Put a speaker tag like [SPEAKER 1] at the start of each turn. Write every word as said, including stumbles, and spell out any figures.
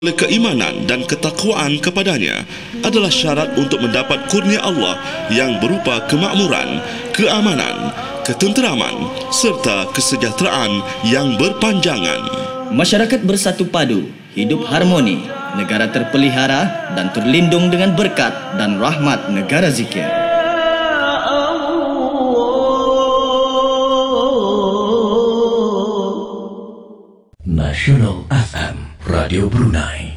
[SPEAKER 1] Keimanan dan ketakwaan kepadanya adalah syarat untuk mendapat kurnia Allah yang berupa kemakmuran, keamanan, ketenteraman serta kesejahteraan yang berpanjangan.
[SPEAKER 2] Masyarakat bersatu padu, hidup harmoni, negara terpelihara dan terlindung dengan berkat dan rahmat negara zikir.
[SPEAKER 3] Nasional F M Radio Brunei.